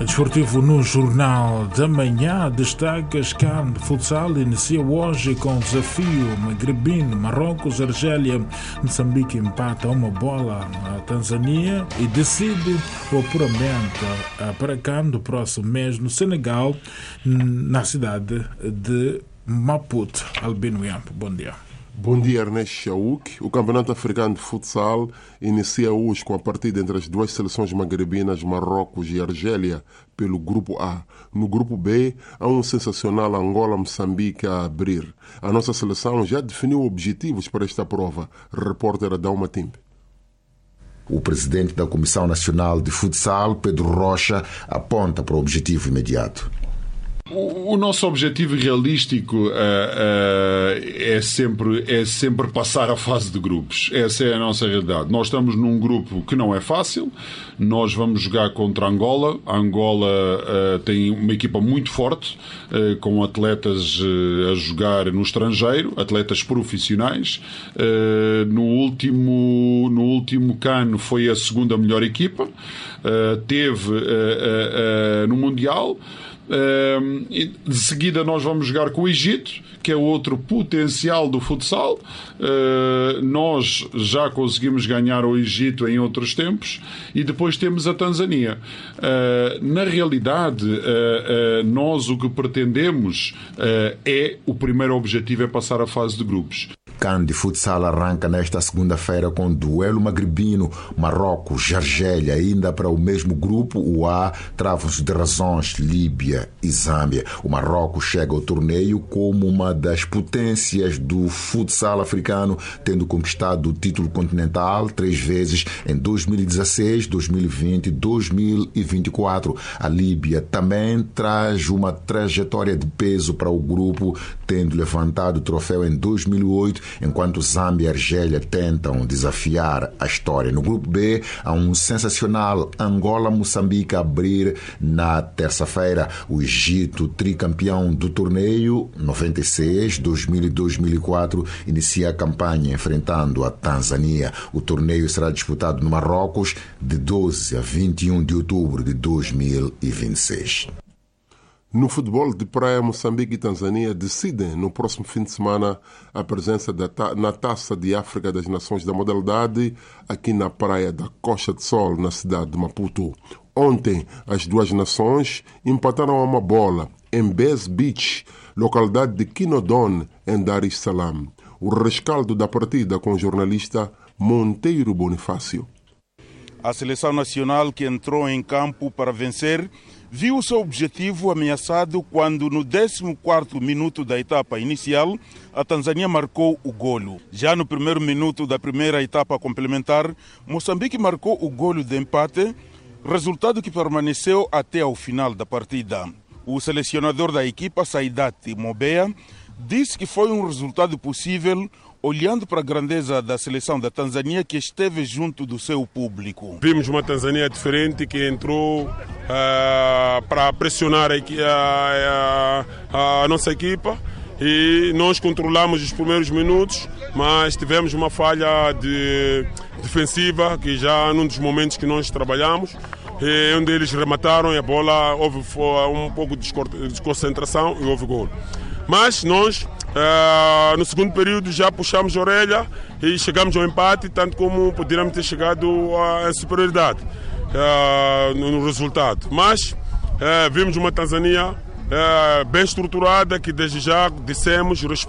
Desportivo no Jornal da Manhã destaca CAN de futsal inicia hoje com desafio magrebino. Marrocos, Argélia, Moçambique empata uma bola a Tanzânia e decide o apuramento para CAN do próximo mês no Senegal, na cidade de Maputo. Albino Iampo, bom dia. Bom dia, Ernesto Chauk. O Campeonato Africano de Futsal inicia hoje com a partida entre as duas seleções magrebinas, Marrocos e Argélia, pelo Grupo A. No Grupo B, há um sensacional Angola-Moçambique a abrir. A nossa seleção já definiu objetivos para esta prova. Repórter Adão Matimbe. O presidente da Comissão Nacional de Futsal, Pedro Rocha, aponta para o objetivo imediato. O nosso objetivo realístico é sempre passar a fase de grupos. Essa é a nossa realidade. Nós estamos num grupo que não é fácil. Nós vamos jogar contra Angola. A Angola tem uma equipa muito forte, com atletas a jogar no estrangeiro, atletas profissionais. No último CAN foi a segunda melhor equipa. Teve no Mundial. De seguida nós vamos jogar com o Egito, que é outro potencial do futsal. Nós já conseguimos ganhar o Egito em outros tempos e depois temos a Tanzânia. Na realidade, nós o que pretendemos o primeiro objetivo é passar a fase de grupos. CAN de futsal arranca nesta segunda-feira com duelo magrebino, Marrocos, Argélia. Ainda para o mesmo grupo, o A, travam-se de razões, Líbia e Zâmbia. O Marrocos chega ao torneio como uma das potências do futsal africano, tendo conquistado o título continental 3 vezes em 2016, 2020 e 2024. A Líbia também traz uma trajetória de peso para o grupo, tendo levantado o troféu em 2008, enquanto Zâmbia e Argélia tentam desafiar a história. No grupo B, há um sensacional Angola-Moçambique a abrir na terça-feira. O Egito, tricampeão do torneio 96, 2000 e 2004, inicia a campanha enfrentando a Tanzânia. O torneio será disputado no Marrocos de 12 a 21 de outubro de 2026. No futebol de praia, Moçambique e Tanzânia decidem no próximo fim de semana a presença na Taça de África das Nações da modalidade aqui na praia da Costa de Sol, na cidade de Maputo. Ontem, as duas nações empataram a uma bola em Bez Beach, localidade de Kinodon, em Dar es Salaam. O rescaldo da partida com o jornalista Monteiro Bonifácio. A seleção nacional, que entrou em campo para vencer, viu o seu objetivo ameaçado quando, no 14º minuto da etapa inicial, a Tanzânia marcou o golo. Já no primeiro minuto da primeira etapa complementar, Moçambique marcou o golo de empate, resultado que permaneceu até ao final da partida. O selecionador da equipa, Saidati Mobeya, disse que foi um resultado possível olhando para a grandeza da seleção da Tanzânia, que esteve junto do seu público. Vimos uma Tanzânia diferente que entrou para pressionar a nossa equipa e nós controlamos os primeiros minutos, mas tivemos uma falha defensiva que já num dos momentos que nós trabalhamos, onde eles remataram e a bola houve um pouco de desconcentração e houve gol. Mas nós, no segundo período, já puxamos a orelha e chegamos ao empate, tanto como poderíamos ter chegado à superioridade no resultado. Mas vimos uma Tanzânia bem estruturada, que desde já dissemos